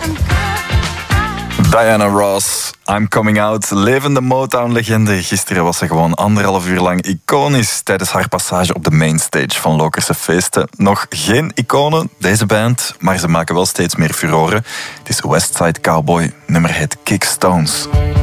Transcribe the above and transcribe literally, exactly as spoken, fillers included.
Diana Ross, I'm Coming Out, levende Motown-legende. Gisteren was ze gewoon anderhalf uur lang iconisch tijdens haar passage op de mainstage van Lokerse feesten. Nog geen iconen, deze band, maar ze maken wel steeds meer furoren. Het is Westside Cowboy, nummer heet Kickstones.